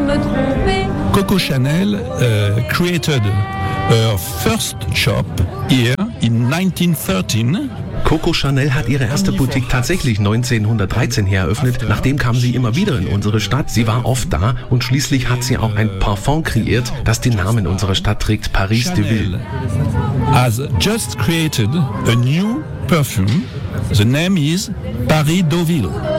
Coco Chanel created her first shop here in 1913. Coco Chanel hat ihre erste Boutique tatsächlich 1913 hier eröffnet. Nachdem kam sie immer wieder in unsere Stadt. Sie war oft da und schließlich hat sie auch ein Parfum kreiert, das den Namen unserer Stadt trägt, Paris de Ville. Has just created a new perfume. The name is Paris Deauville.